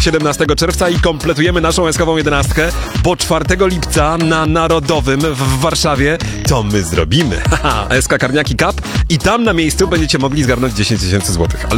17 czerwca i kompletujemy naszą eskową 11, bo 4 lipca na Narodowym w Warszawie to my zrobimy. Haha, SK Karniaki Cup i tam na miejscu będziecie mogli zgarnąć 10 000 złotych.